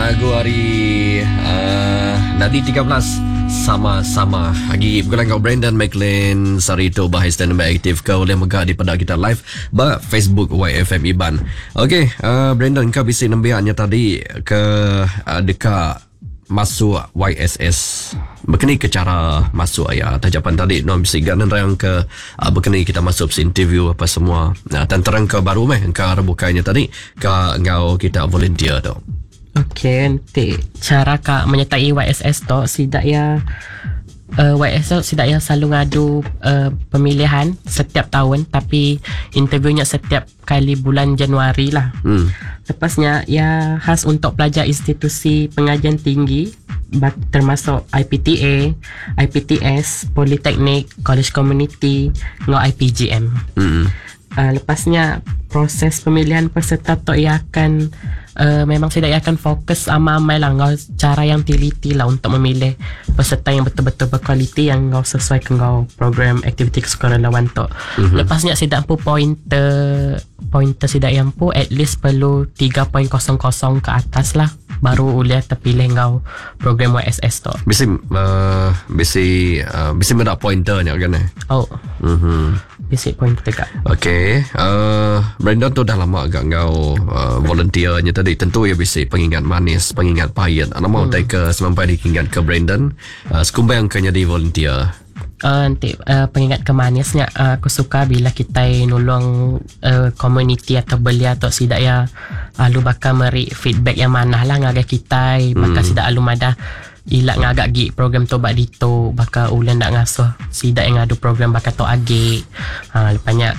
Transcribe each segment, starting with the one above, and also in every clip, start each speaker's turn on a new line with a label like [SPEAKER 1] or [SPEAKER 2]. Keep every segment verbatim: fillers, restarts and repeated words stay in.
[SPEAKER 1] lagu hari uh, Nadi tiga belas sama-sama lagi bergulang kau Brandon McLean Sarito bahas dan aktif kau boleh megah di pada kita live ba Facebook Y F M Iban. Okey, uh, Brandon kau bisa nambiannya tadi ke uh, dekat masuk Y S S berkenai ke cara masuk ya tajapan tadi no mesti ganan yang ke uh, berkenai kita masuk si interview apa semua. Nah, tantarang ke baru meh ke rebukanya tadi ke ngau kita volunteer tu.
[SPEAKER 2] Okey, nanti cara kak menyertai Y S S tu sidak ya uh, Y S S sidak ya selalu ngadu uh, pemilihan setiap tahun tapi interviewnya setiap kali bulan Januari lah. Hmm. Lepasnya ya khas untuk pelajar institusi pengajian tinggi termasuk I P T A, I P T S, Politeknik, College Community, ngau I P G M. Hmm. Uh, lepasnya proses pemilihan peserta tu ia akan uh, memang saya akan fokus amai-amai lah ngau cara yang teliti lah untuk memilih peserta yang betul-betul berkualiti yang ngau sesuai ke ngau program aktiviti kesukarelawan tu. Mm-hmm. Lepasnya saya dah pointer pointer saya yang pu at least perlu tiga kosong kosong ke atas lah baru boleh terpilih ngau program Y S S tu.
[SPEAKER 1] Bisa uh, bisa uh, bisa mendak pointernya kan eh?
[SPEAKER 2] Oh.
[SPEAKER 1] Mhm.
[SPEAKER 2] Bisa pointer kak.
[SPEAKER 1] Okay, uh, Brandon tu dah lama agak ngau uh, volunteernya tadi. Tentu ya bisa pengingat manis, pengingat pahit. Anak mau hmm. ke sampai diingat ke Brandon. Uh, Sekumbang ke jadi volunteer.
[SPEAKER 2] Uh, nanti uh, pengingat kemanisnya uh, aku suka bila kita nolong uh, community atau belia atau sidak ya alu bakal meri feedback yang mana lah ngaga kita bakal hmm. sidak alu madah ilak ngagak gi program tu bak dito bakal ulan dak ngasuh sidak yang ngadu program bakal tu agi ha, lepasnya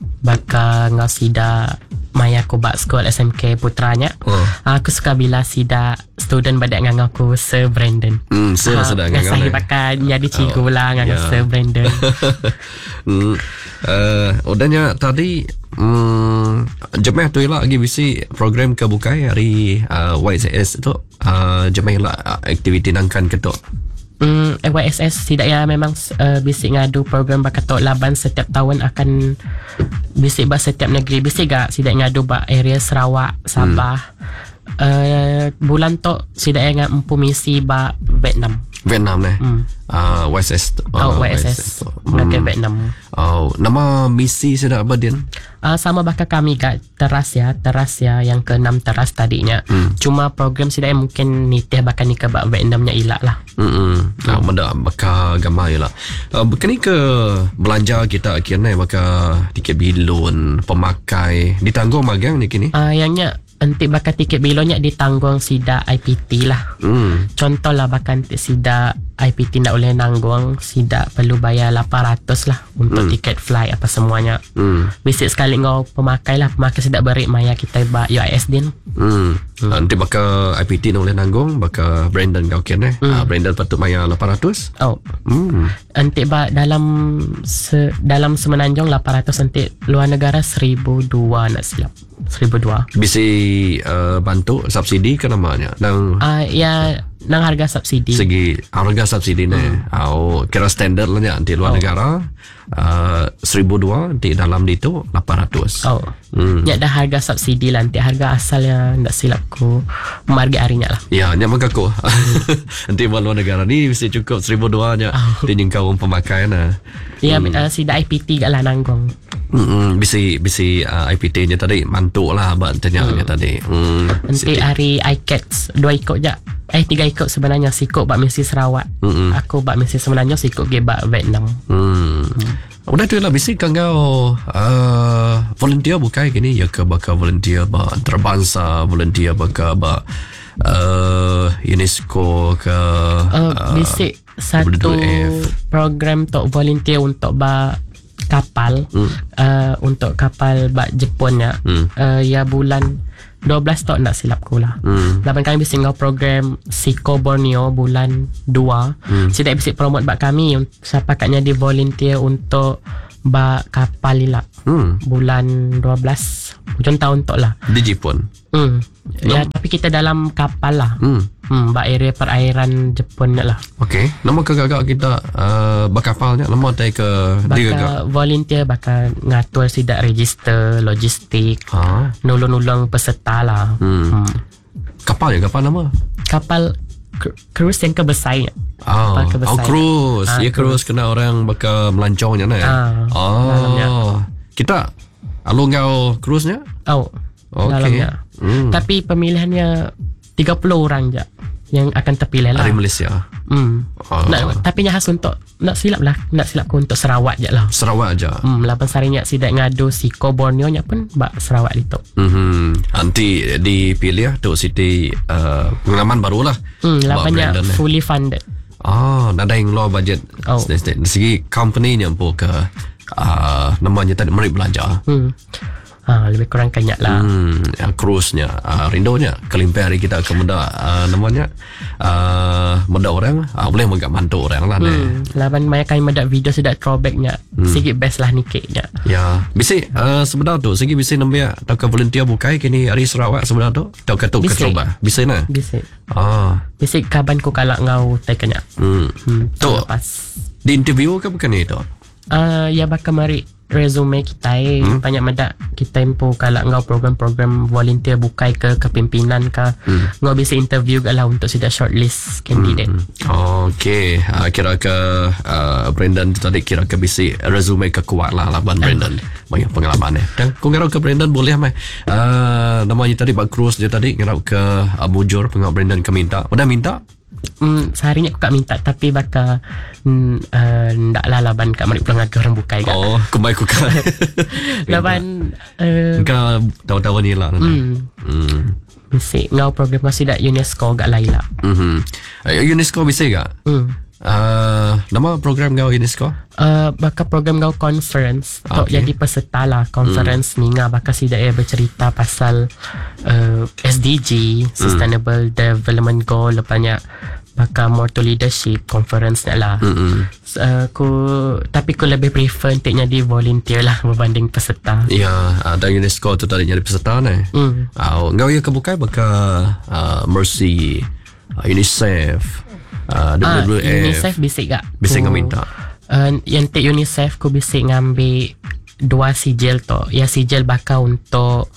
[SPEAKER 2] bakal ngau sidak maya aku bak sekolah S M K putranya. Oh. Aku suka bila sida student badak ngang aku Sir Brandon. Hmm, Sir ha, sedang ngang. Saya bakal jadi cikgu oh, lah ngang yeah. Sir Brandon.
[SPEAKER 1] hmm. Uh, udahnya tadi hmm, jemaah tu lah lagi bisi program kebukai hari uh, Y S S tu uh, jemaah lah aktiviti nangkan ketuk.
[SPEAKER 2] Hmm, Y S S tidak ya memang uh, bisik ngadu program bakatok laban setiap tahun akan bisik ba setiap negeri bisik gak sidak ngadu ba area Sarawak, Sabah. Hmm. Uh, bulan tu sidak yang empu misi ba Vietnam.
[SPEAKER 1] Vietnam ni. Hmm. Uh, Y S S.
[SPEAKER 2] Oh, oh Y S S. Mereka hmm. Vietnam.
[SPEAKER 1] Oh, nama misi sidak apa dia?
[SPEAKER 2] Uh, sama bakal kami kat teras ya, teras ya yang keenam teras tadinya. Hmm. Cuma program sidak yang mungkin nitih bakal ni ke bak Vietnamnya ilak lah.
[SPEAKER 1] Hmm. Nah, benda bakal gamai lah. Uh, Kini ke belanja kita akhirnya bakal tiket bilon, pemakai ditanggung magang ni kini?
[SPEAKER 2] Ah, uh, yangnya nanti bakal tiket bilonnya ditanggung sida I P T lah. Hmm. Contoh lah bakal sida I P T tak boleh nanggung, sida perlu bayar lapan ratus lah untuk hmm. tiket flight apa semuanya. Hmm. Bisik sekali ngau pemakai lah, pemakai sida beri maya kita ba U I S din.
[SPEAKER 1] Hmm. Hmm. Nanti bakal I P T tak boleh nanggung, bakal Brandon kau kena. Hmm. Uh, Brandon patut bayar lapan ratus.
[SPEAKER 2] Oh.
[SPEAKER 1] Hmm.
[SPEAKER 2] Nanti ba dalam se, dalam Semenanjung lapan ratus, nanti luar negara seribu dua nak silap. seribu dua.
[SPEAKER 1] Bisa uh, bantu subsidi ke namanya? Nang
[SPEAKER 2] uh, ya nang harga subsidi.
[SPEAKER 1] Segi harga subsidi ni. Hmm. Oh, kira standard lah ni di luar oh. negara. Uh, seribu dua di dalam itu lapan ratus.
[SPEAKER 2] Oh. Hmm. Ya dah harga subsidi lah, nanti harga asalnya ndak silap ku marga harinya lah.
[SPEAKER 1] Ya, nya maka ku. Nanti luar negara ni bisa cukup seribu dua nya oh. di jangkauan pemakaian lah.
[SPEAKER 2] Ya, hmm. uh, sida I P T gak lah nanggung.
[SPEAKER 1] Hmm, bisa bisa uh, I P T nya tadi mantuk lah bantanya hmm. tadi. Hmm.
[SPEAKER 2] Nanti hari I C A T S dua ikut je. Eh tiga ikut sebenarnya, sikut bak misi Sarawak. Hmm. Aku bak misi sebenarnya sikut ge bak Vietnam. Hmm.
[SPEAKER 1] hmm. Udah tu lah bisik kan kau uh, volunteer bukai kini ya ke bakal volunteer ba antarabangsa, volunteer bakal ba uh, UNESCO ke
[SPEAKER 2] uh, uh, bisik satu W W F. Program untuk volunteer untuk ba kapal hmm. uh, untuk kapal bak Jepun ya. Hmm. Uh, ya bulan dua belas tak nak silap ku lah. Hmm. Lapan kami bisik ngau program Siko Borneo bulan dua. Hmm. Sidak bisik promote bak kami siapa katnya di volunteer untuk bak kapal ilak. Hmm. Bulan dua belas hujung tahun tok lah.
[SPEAKER 1] Di Jepun.
[SPEAKER 2] Hmm. Ya, no. Tapi kita dalam kapal lah. Hmm. Hmm, bak area perairan Jepun lah.
[SPEAKER 1] Okey. Nama kagak kita uh, berkapalnya, nama tai ke dia
[SPEAKER 2] gak volunteer bakal ngatur sidak register, logistik, ha? Nolong-nolong peserta lah. Hmm. hmm.
[SPEAKER 1] Kapal ya, kapal nama?
[SPEAKER 2] Kapal cru- cruise yang kebesarnya.
[SPEAKER 1] Oh,
[SPEAKER 2] Kapal kebesar.
[SPEAKER 1] oh cruise.
[SPEAKER 2] Ah,
[SPEAKER 1] Ya cruise kena orang bakal melancongnya nah.
[SPEAKER 2] Ah,
[SPEAKER 1] oh.
[SPEAKER 2] dalamnya.
[SPEAKER 1] Kita alu ngau cruise-nya?
[SPEAKER 2] Oh,
[SPEAKER 1] Okey.
[SPEAKER 2] dalamnya.
[SPEAKER 1] Hmm.
[SPEAKER 2] Tapi pemilihannya tiga puluh orang je yang akan terpilih lah.
[SPEAKER 1] Dari Malaysia.
[SPEAKER 2] Hmm.
[SPEAKER 1] Oh.
[SPEAKER 2] Nak, tapi yang khas untuk nak silap lah, nak silap ku untuk Sarawak je lah.
[SPEAKER 1] Sarawak aja.
[SPEAKER 2] Hmm, lapan sarinya sidak ngadu Siko Borneo nya pun bak Sarawak itu.
[SPEAKER 1] Hmm. Nanti dipilih tu Siti uh, pengalaman baru lah.
[SPEAKER 2] Hmm,
[SPEAKER 1] Buat
[SPEAKER 2] lapannya
[SPEAKER 1] Brandon, eh.
[SPEAKER 2] fully funded.
[SPEAKER 1] Oh, nada yang low budget.
[SPEAKER 2] Oh.
[SPEAKER 1] Dari segi company ni pun ke uh, namanya tadi mari belajar.
[SPEAKER 2] Hmm. Ha, lebih kurang kanyak lah.
[SPEAKER 1] Hmm, ya, cruise-nya, uh, rindonya, kelimpah hari kita ke muda, uh, namanya, uh, muda orang, uh, boleh menggak mantu orang lah.
[SPEAKER 2] Hmm. Laban maya kain medak video sudah throwbacknya. Hmm. Sikit best lah nikiknya.
[SPEAKER 1] Ya, bisa uh, sebenarnya tu, segi bisa nampak atau ke volunteer bukai kini hari Sarawak sebenarnya tu, atau ke tu ke
[SPEAKER 2] Bisik.
[SPEAKER 1] coba, bisa nah.
[SPEAKER 2] Bisik.
[SPEAKER 1] Ah,
[SPEAKER 2] Bisik kaban ku kalak ngau tai kanyak.
[SPEAKER 1] hmm.
[SPEAKER 2] Hmm.
[SPEAKER 1] Tu
[SPEAKER 2] Lepas.
[SPEAKER 1] di interview ke bukan itu?
[SPEAKER 2] Uh, ya bakal mari resume kita eh. Hmm. Banyak medak kita impo kalak ngau program-program volunteer bukai ke kepimpinan ke. Hmm. Ngau bisa interview ke lah untuk sudah shortlist candidate.
[SPEAKER 1] Hmm. Okey, uh, kira ke uh, Brandon tu tadi kira ke bisi resume ke kuat lah laban Brandon. Banyak pengalaman eh. Dan kau ngarau ke Brandon boleh mai. Uh, namanya tadi Bak Cruz dia tadi ngarau ke uh, mujur pengau Brandon ke minta. Udah minta?
[SPEAKER 2] Hmm, seharinya aku kak minta tapi bakal hmm, uh, ndak lah laban kak mari pulang agak orang bukai kak.
[SPEAKER 1] Oh, kembali ku kan.
[SPEAKER 2] Laban uh,
[SPEAKER 1] Kau tahu-tahu ni lah.
[SPEAKER 2] hmm,
[SPEAKER 1] Hmm.
[SPEAKER 2] bisik ngau program masih dak UNESCO gak laila.
[SPEAKER 1] Mm-hmm. Uh, UNESCO bisa tak?
[SPEAKER 2] Hmm.
[SPEAKER 1] Uh, nama program kau UNESCO?
[SPEAKER 2] Uh, bakal program kau conference okay. Tok
[SPEAKER 1] Okay.
[SPEAKER 2] jadi peserta lah conference mm. ni ngah bakal sidak ya bercerita pasal uh, S D G Sustainable mm. Development Goal lepasnya bakal more to leadership conference ni lah.
[SPEAKER 1] Mm-hmm.
[SPEAKER 2] Uh, ku tapi ku lebih prefer untuknya di volunteer lah berbanding peserta.
[SPEAKER 1] Ya, ada UNESCO tu tadi jadi peserta ni.
[SPEAKER 2] Mm.
[SPEAKER 1] Uh, kau ya kebukai bakal uh, Mercy, uh, UNICEF, uh,
[SPEAKER 2] Ah,
[SPEAKER 1] W W F.
[SPEAKER 2] UNICEF bisik gak?
[SPEAKER 1] Bisik
[SPEAKER 2] Ku-
[SPEAKER 1] kau minta.
[SPEAKER 2] Uh, yang tik UNICEF ku bisik ngambil dua sijil tu. Ya sijil bakal untuk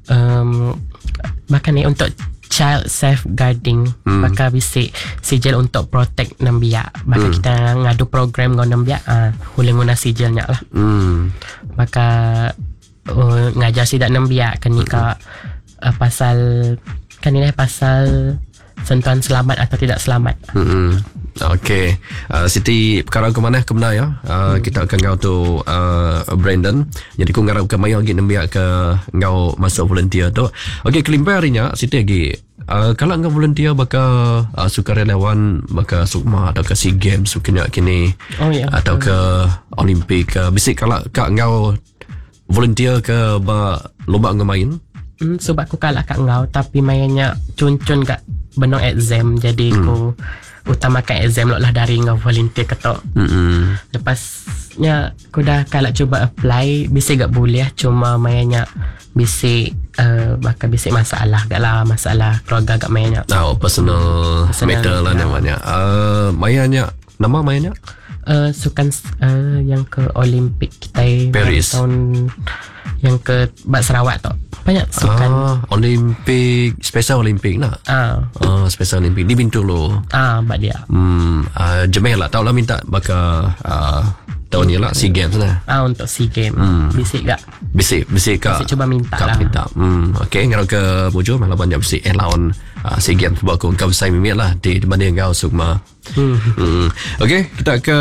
[SPEAKER 2] um, bakal ni untuk child safeguarding. Hmm. Bakal bisik sijil untuk protect nambiak. Bakal hmm. kita ngadu program ngau nambiak. Ah, boleh guna sijilnya lah.
[SPEAKER 1] Hmm.
[SPEAKER 2] Bakal uh, ngajar sidak nambiak kan ni ka uh, pasal kan ni pasal sentuhan selamat atau tidak selamat.
[SPEAKER 1] Hmm. Okey. Uh, Siti perkara ke mana ke mana ya? Uh, hmm. Kita akan ngau tu uh, Brandon. Jadi ku ngarap ke maya lagi nembiak ke ngau masuk volunteer tu. Okey, kelimpai harinya Siti lagi. Uh, kalau ngau volunteer bakal uh, sukarelawan bakal sukma atau ke SEA Games kini kini
[SPEAKER 2] Oh ya.
[SPEAKER 1] atau ke Olimpik ke bisik kalau kak ngau volunteer ke ba lomba ngau main.
[SPEAKER 2] Hmm, sebab aku kalah kat ngau tapi mainnya cun-cun kat benang exam jadi hmm. aku utamakan exam lah dari ngau volunteer ketok.
[SPEAKER 1] Hmm.
[SPEAKER 2] Lepasnya aku dah kalah cuba apply bisa gak boleh cuma mainnya bisa uh, bakal bisa masalah gak lah masalah keluarga gak mainnya.
[SPEAKER 1] Oh, personal,
[SPEAKER 2] Personal
[SPEAKER 1] matter lah
[SPEAKER 2] ya.
[SPEAKER 1] namanya. Uh, mayanya nama mayanya?
[SPEAKER 2] Uh, sukan uh, yang ke Olimpik kita
[SPEAKER 1] Paris.
[SPEAKER 2] tahun yang ke Bak Sarawak tu banyak sukan.
[SPEAKER 1] Ah, Olimpik, Special Olimpik nak.
[SPEAKER 2] Ah,
[SPEAKER 1] Ah, Special Olimpik di Bintulu.
[SPEAKER 2] ah, bak dia.
[SPEAKER 1] Hmm, uh, Jemeh lah. Tahu lah minta bakal uh, tahun ni lah SEA Games lah.
[SPEAKER 2] Ah, untuk SEA Games.
[SPEAKER 1] Hmm.
[SPEAKER 2] Bisik gak?
[SPEAKER 1] Bisik, bisik kak.
[SPEAKER 2] Bisik cuba minta
[SPEAKER 1] kak
[SPEAKER 2] lah.
[SPEAKER 1] minta. Hmm, okay. Ngarau ke Mujur malah banyak bisik eh lawan uh, SEA Games buat aku kau besar mimik lah di dibanding kau Sukma.
[SPEAKER 2] Hmm.
[SPEAKER 1] Hmm. Okay, kita ke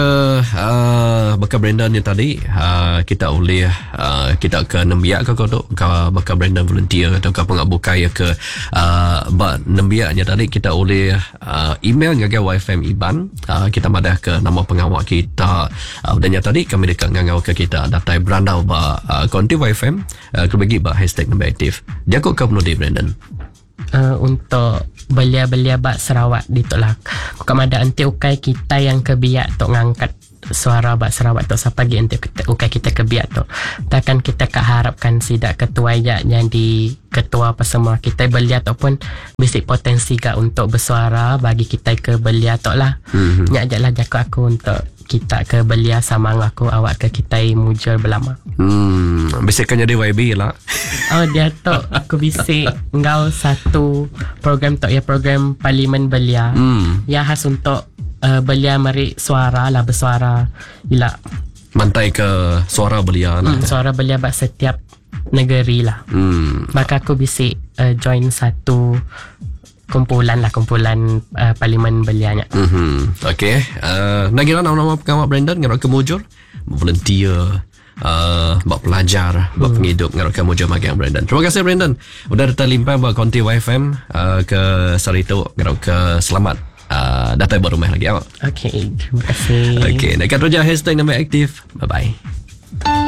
[SPEAKER 1] uh, bakal Brandon ni tadi. Uh, kita boleh uh, kita ke nembiak ke kau tu kau bakal Brandon volunteer atau kau pengak bukai ke uh, bak nembiaknya tadi kita boleh uh, email ngagai Y F M Iban. Uh, kita madah ke nama pengawal kita. Uh, dan yang tadi kami dekat ngangau ke kita data berandau ba uh, konti Y F M uh, ke bagi ba hashtag nombor aktif. Dia kok kau penuh di Brandon.
[SPEAKER 2] Uh, untuk belia-belia bak Sarawak ditulah. Kau ada anti ukai kita yang kebiak tok ngangkat suara bak Sarawak tok siapa lagi anti ukai kita kebiak tok. Takkan kita keharapkan sidak ketua ya jadi ketua apa semua kita belia tok pun bisik potensi gak untuk bersuara bagi kita ke belia tok lah. Mm-hmm. Nyak ajaklah jaku aku untuk kita ke Belia sama aku awak ke kita mujur belama.
[SPEAKER 1] Hmm, bisakan jadi Y B lah.
[SPEAKER 2] Oh dia tu aku bisik engkau satu program tu ya program Parlimen Belia.
[SPEAKER 1] Hmm,
[SPEAKER 2] Ya khas untuk uh, Belia mari suara lah bersuara ila
[SPEAKER 1] mantai ke suara belia lah.
[SPEAKER 2] hmm, suara Belia bak setiap negeri lah.
[SPEAKER 1] Hmm.
[SPEAKER 2] Maka aku bisik uh, join satu kumpulan lah kumpulan uh, Parlimen Belianya.
[SPEAKER 1] Mm-hmm. Okay. Uh, nak kira nama-nama pengamat Brandon ngarok ke mujur, volunteer, uh, buat pelajar, buat
[SPEAKER 2] Hmm.
[SPEAKER 1] penghidup ngarok ke mujur magang Brandon. Terima kasih Brandon. Udah terlimpah buat konti Y F M uh, ke Sarito ngarok ke selamat. Uh, datang baru rumah lagi awak.
[SPEAKER 2] Okay, terima kasih.
[SPEAKER 1] Okay, nak kata hashtag nama aktif. Bye bye.